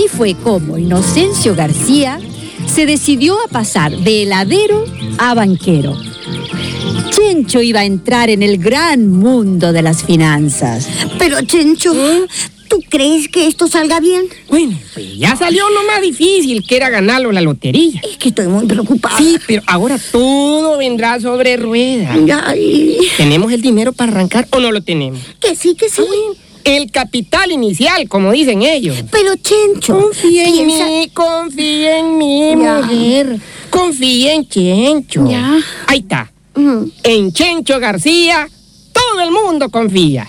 fue como Inocencio García se decidió a pasar de heladero a banquero. Chencho iba a entrar en el gran mundo de las finanzas. Pero, Chencho, ¿tú crees que esto salga bien? Bueno, pues ya salió lo más difícil, que era ganarlo la lotería. Es que estoy muy preocupada. Sí, pero ahora todo vendrá sobre ruedas. Ay. ¿Tenemos el dinero para arrancar o no lo tenemos? Que sí, que sí. El capital inicial, como dicen ellos. Pero, Chencho, confía en mí, ya, mujer. Confía en Chencho. Ya. Ahí está. En Chencho García, todo el mundo confía.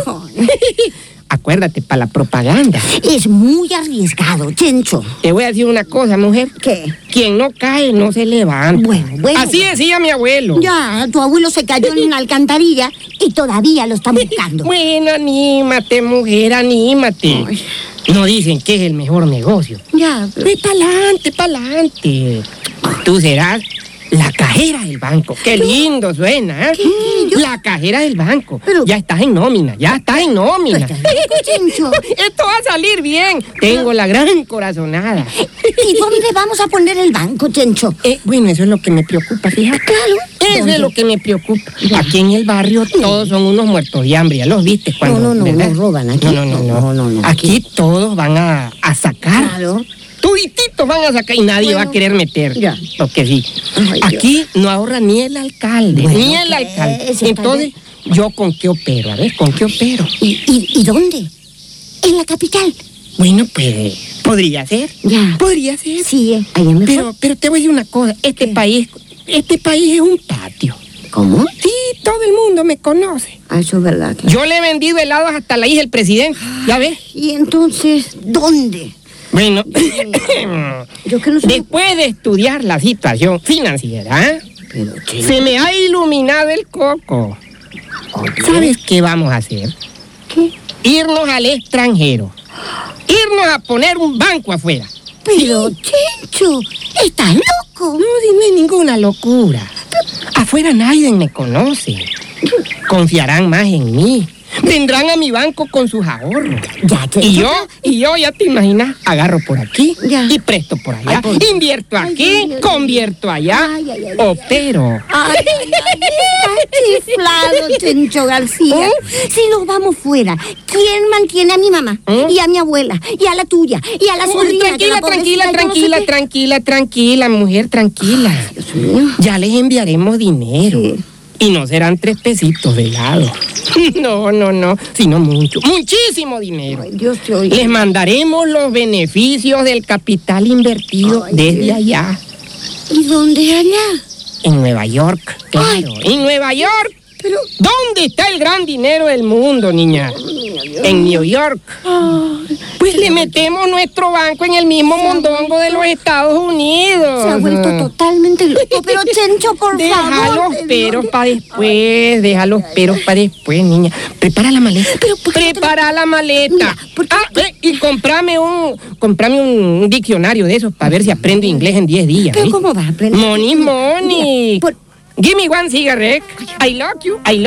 Acuérdate, para la propaganda. Es muy arriesgado, Chencho. Te voy a decir una cosa, mujer. ¿Qué? Quien no cae, no se levanta. Bueno. Así decía mi abuelo. Ya, tu abuelo se cayó en una alcantarilla y todavía lo está buscando. Bueno, anímate, mujer, anímate. Ay. No dicen que es el mejor negocio. Ya. Ve pa'lante. Tú serás la cajera del banco. Qué lindo suena, ¿eh? ¿Qué? La cajera del banco. Pero... Ya estás en nómina. Chencho. Esto va a salir bien. Tengo la gran corazonada. ¿Y dónde vamos a poner el banco, Chencho? Bueno, eso es lo que me preocupa, fíjate. Claro. Eso es lo que me preocupa. Aquí en el barrio todos son unos muertos de hambre. ¿Ya los viste? Cuando, no roban aquí. No. Aquí todos van a sacar. Claro. Tudititos van a sacar y nadie va a querer meter. Ya. Porque sí. Ay, aquí no ahorra ni el alcalde. Bueno, Entonces, ¿yo con qué opero? A ver, ¿con qué opero? ¿Y dónde? ¿En la capital? Bueno, pues, podría ser. Ya. Podría ser. Sí, ahí es mejor. Pero te voy a decir una cosa. Este país es un patio. ¿Cómo? Sí, todo el mundo me conoce. Eso es verdad. Yo le he vendido helados hasta la hija del presidente. ¿Ya ves? ¿Y entonces dónde? Bueno, Yo que no sé. después de estudiar la situación financiera, Pero, se me ha iluminado el coco. ¿Sabes qué vamos a hacer? ¿Qué? Irnos al extranjero. Irnos a poner un banco afuera. Pero, Chencho, ¿estás loco? No es ninguna locura. Afuera nadie me conoce. Confiarán más en mí. Vendrán a mi banco con sus ahorros. Ya, Chencho. Y yo, ya te imaginas, agarro por aquí Ya. y presto por allá. Ay, Invierto aquí, ay, ay. convierto allá, Ay, ay, ay, opero. Estás chiflado, Chencho García. Si nos vamos fuera, ¿quién mantiene a mi mamá? Y a mi abuela, y a la tuya, y a la sobrina. Tranquila, mujer, tranquila. Dios mío. Ya les enviaremos dinero. Sí. Y no serán 3 pesitos de helado. No, sino muchísimo dinero. Ay, Dios te oiga. Les mandaremos los beneficios del capital invertido desde allá. ¿Y dónde allá? En Nueva York, claro. En Nueva York. Pero... ¿Dónde está el gran dinero del mundo, niña? En New York. Pues le metemos nuestro banco en el mismo mondongo de los Estados Unidos. Se ha vuelto totalmente loco. Pero, Chencho, por favor. Deja los peros para después, niña. Prepara la maleta. Pero, ¿por qué Prepara la maleta. Mira, ¿por qué? Y cómprame un diccionario de esos para ver si aprendo inglés en 10 días. ¿Pero cómo vas a aprender? Money. Give me one cigarette. I love you. Ay,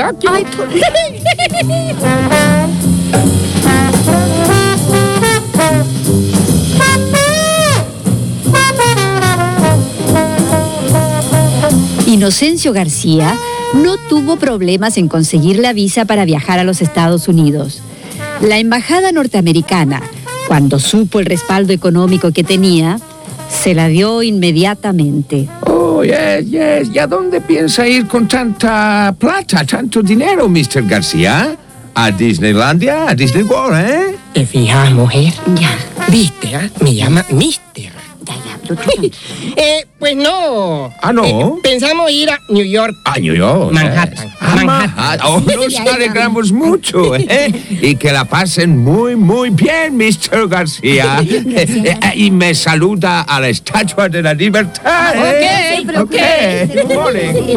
Inocencio García no tuvo problemas en conseguir la visa para viajar a los Estados Unidos. La embajada norteamericana, cuando supo el respaldo económico que tenía, se la dio inmediatamente. Oh, yes. ¿Y a dónde piensa ir con tanta plata, tanto dinero, Mr. García? ¿A Disneylandia? ¿A Disney World, eh? ¿Te fijas, mujer? Ya. ¿Viste, Me llama Mister. Ya, Pues no. Ah, ¿no? Pensamos ir a New York. A New York. Manhattan. Manhattan. Oh, nos alegramos mucho, ¿eh? Y que la pasen muy, muy bien, Mr. García. Y me saluda a la Estatua de la Libertad, ¿eh? Ok. Good morning.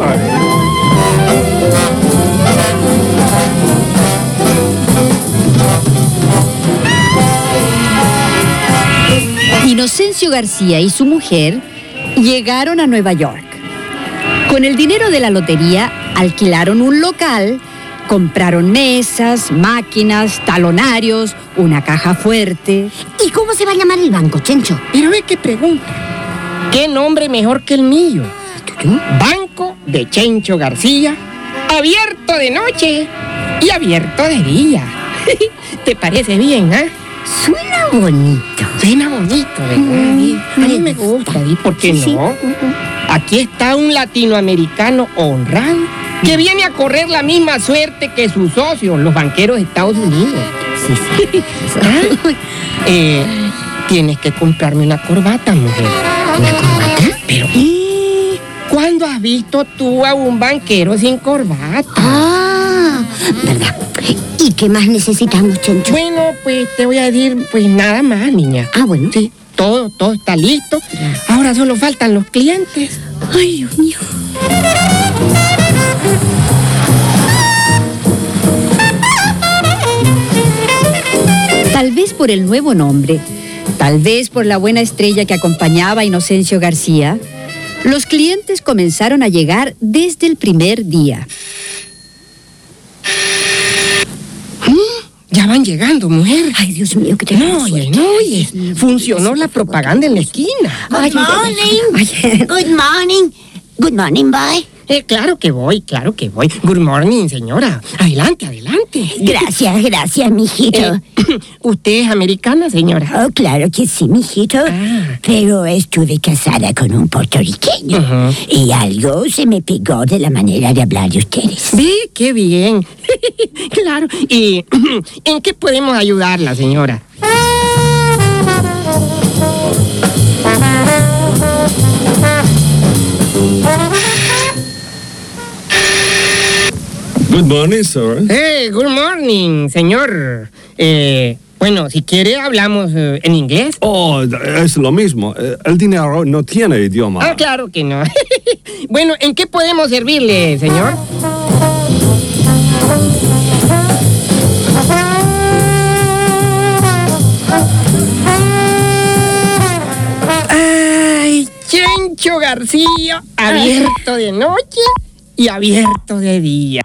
Inocencio García y su mujer llegaron a Nueva York. Con el dinero de la lotería alquilaron un local Compraron mesas, máquinas, talonarios, una caja fuerte. ¿Y cómo se va a llamar el banco, Chencho? Pero ve que pregunta. ¿Qué nombre mejor que el mío? Banco de Chencho García, abierto de noche y abierto de día. ¿Te parece bien, ah? Suena bonito. Suena bonito, ¿verdad? A mí me gusta, ¿y por qué Sí, no? Aquí está un latinoamericano honrado que viene a correr la misma suerte que sus socios, los banqueros de Estados Unidos. Sí. Tienes que comprarme una corbata, mujer. ¿Una corbata? Pero, ¿cuándo has visto tú a un banquero sin corbata? Ah, ¿verdad? ¿Y qué más necesitamos, Chencho? Bueno, pues te voy a decir, pues nada más, niña. Ah, bueno. Sí, todo está listo. Ahora solo faltan los clientes. Ay, Dios mío. Tal vez por el nuevo nombre, tal vez por la buena estrella que acompañaba a Inocencio García, los clientes comenzaron a llegar desde el primer día. Ya van llegando, mujer. Ay, Dios mío, que te No oyes. Funcionó la propaganda en la esquina. Good morning. Good morning. Good morning, boy. Claro que voy. Good morning, señora. Adelante. Gracias, mijito. ¿Usted es americana, señora? Oh, claro que sí, mijito. Ah. Pero estuve casada con un puertorriqueño. Ujú. Y algo se me pegó de la manera de hablar de ustedes. Ve, qué bien. Claro. ¿Y en qué podemos ayudarla, señora? Good morning, sir. Good morning, señor. Bueno, si quiere hablamos en inglés. Oh, es lo mismo. El dinero no tiene idioma. Ah, claro que no. Bueno, ¿en qué podemos servirle, señor? Ay, Chencho García, abierto de noche y abierto de día.